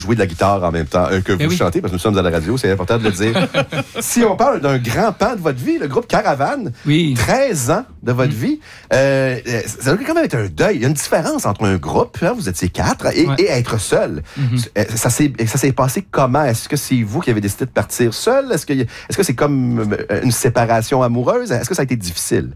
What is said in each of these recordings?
jouer de la guitare en même temps que vous chantez, parce que nous sommes à la radio, c'est important de le dire. Si on parle d'un grand pan de votre vie, le groupe Caravane, 13 ans de votre vie, ça doit quand même être un deuil. Il y a une différence entre un groupe, hein, vous étiez 4, et être seul. Ça s'est passé comment? Est-ce que c'est vous qui avez décidé de partir seul? Est-ce que c'est comme une séparation amoureuse? Est-ce que ça a été difficile?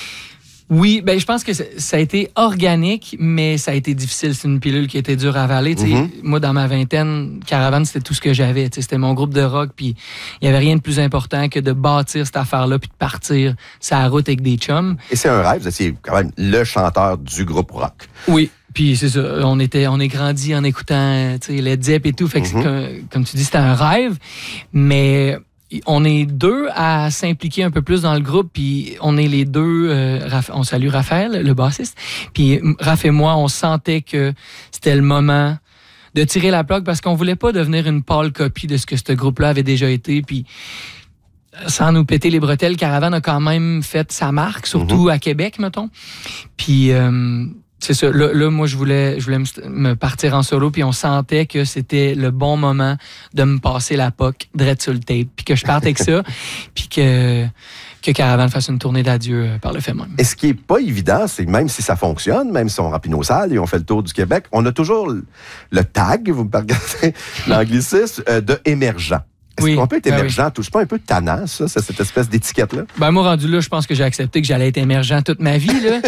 Oui, ben je pense que ça a été organique, mais ça a été difficile. C'est une pilule qui était dure à avaler. Moi, dans ma vingtaine, Caravane, c'était tout ce que j'avais. C'était mon groupe de rock, puis il n'y avait rien de plus important que de bâtir cette affaire-là, puis de partir sur la route avec des chums. Et c'est un rêve, vous étiez quand même le chanteur du groupe rock. Oui. Puis c'est ça, on est grandi en écoutant Led Zepp et tout. Fait que comme tu dis, c'était un rêve, mais on est deux à s'impliquer un peu plus dans le groupe, puis on est les deux, on salue Raphaël, le bassiste, puis Raph et moi, on sentait que c'était le moment de tirer la plug parce qu'on voulait pas devenir une pâle copie de ce que ce groupe-là avait déjà été, puis sans nous péter les bretelles, Caravane a quand même fait sa marque, surtout à Québec, mettons. Puis c'est ça. Là, moi, je voulais me partir en solo, puis on sentait que c'était le bon moment de me passer la POC direct sur le tape, puis que je parte avec ça, puis que Caravane fasse une tournée d'adieu par le fait même. Et ce qui est pas évident, c'est même si ça fonctionne, même si on remplit nos salles et on fait le tour du Québec, on a toujours le tag, vous me pardonnez l'anglicisme, de émergent. Est-ce qu'on peut être émergent? C'est pas un peu tannant, ça, cette espèce d'étiquette-là? Ben, moi, rendu là, je pense que j'ai accepté que j'allais être émergent toute ma vie, là.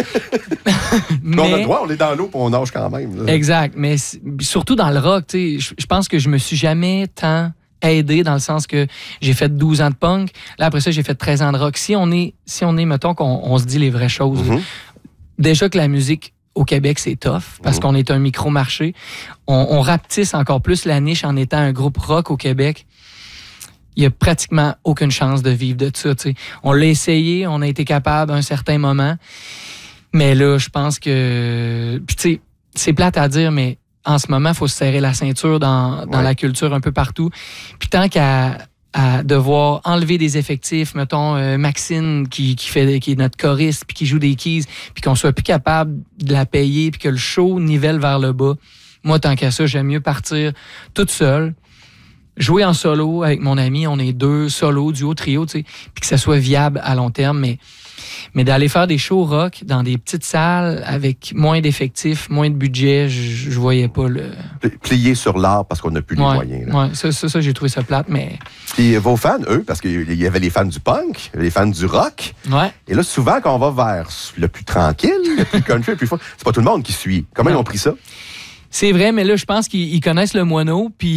Mais on a le droit, on est dans l'eau, puis on nage quand même. Là. Exact. Mais surtout dans le rock, tu sais, je pense que je me suis jamais tant aidé dans le sens que j'ai fait 12 ans de punk. Là, après ça, j'ai fait 13 ans de rock. Si on est mettons qu'on se dit les vraies choses, déjà que la musique au Québec, c'est tough, parce qu'on est un micro-marché. On rapetisse encore plus la niche en étant un groupe rock au Québec. Il n'y a pratiquement aucune chance de vivre de ça. T'sais. On l'a essayé, on a été capable à un certain moment. Mais là, je pense que... Puis tu sais, c'est plate à dire, mais en ce moment, il faut se serrer la ceinture dans la culture un peu partout. Puis tant qu'à devoir enlever des effectifs, mettons Maxine qui est notre choriste, puis qui joue des keys, puis qu'on soit plus capable de la payer, puis que le show nivelle vers le bas. Moi, tant qu'à ça, j'aime mieux partir toute seule, jouer en solo avec mon ami, on est deux, solo, duo, trio, tu sais, puis que ça soit viable à long terme, mais d'aller faire des shows rock dans des petites salles avec moins d'effectifs, moins de budget, je voyais pas le... Plier sur l'art parce qu'on n'a plus les moyens. Oui, ça j'ai trouvé ça plate, mais... Puis vos fans, eux, parce qu'il y avait les fans du punk, les fans du rock, et là, souvent, quand on va vers le plus tranquille, le plus country, le plus fort, c'est pas tout le monde qui suit. Comment ils ont pris ça? C'est vrai, mais là, je pense qu'ils connaissent le moineau. Puis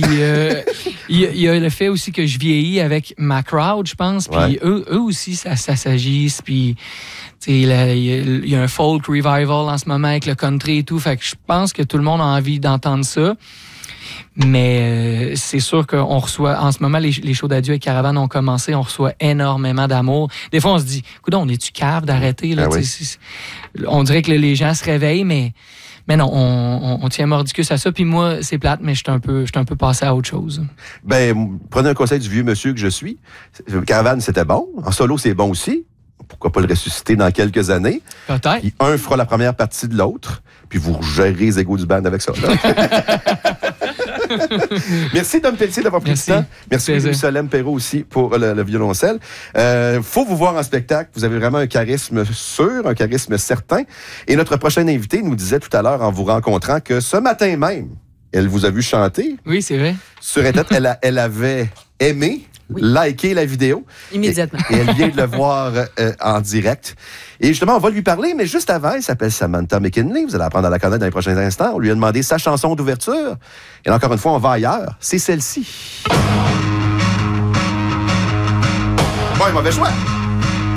il y a le fait aussi que je vieillis avec ma crowd, je pense. Puis eux aussi, ça s'agisse. Puis il y a un folk revival en ce moment avec le country et tout. Fait que je pense que tout le monde a envie d'entendre ça. Mais c'est sûr qu'on reçoit... En ce moment, les shows d'adieu avec Caravane ont commencé. On reçoit énormément d'amour. Des fois, on se dit, écoute, on est-tu cave d'arrêter? Là, on dirait que les gens se réveillent, mais non, on tient mordicus à ça. Puis moi, c'est plate, mais je suis un peu passé à autre chose. Ben, prenez un conseil du vieux monsieur que je suis. Caravane, c'était bon. En solo, c'est bon aussi. Pourquoi pas le ressusciter dans quelques années? Peut-être. Puis un fera la première partie de l'autre. Puis vous gérez les égos du band avec ça. Merci, Dom Pelletier, d'avoir pris le temps. Merci, Louis-Solène Perrault aussi, pour le violoncelle. Faut vous voir en spectacle. Vous avez vraiment un charisme sûr, un charisme certain. Et notre prochaine invitée nous disait tout à l'heure, en vous rencontrant, que ce matin même, elle vous a vu chanter. Oui, c'est vrai. Sur Internet, elle avait aimé, liké la vidéo. Immédiatement. Et elle vient de le voir en direct. Et justement, on va lui parler, mais juste avant, elle s'appelle Samantha McKinley. Vous allez apprendre à la connaître dans les prochains instants. On lui a demandé sa chanson d'ouverture. Et encore une fois, on va ailleurs. C'est celle-ci. Bon, mauvais choix.